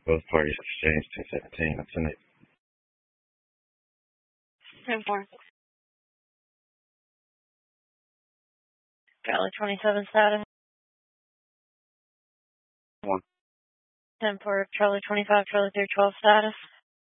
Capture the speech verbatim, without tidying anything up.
Both parties exchanged two seventeen. That's an eight. ten four. Charlie twenty-seven status. One. ten four. Charlie twenty-five, Charlie three twelve status.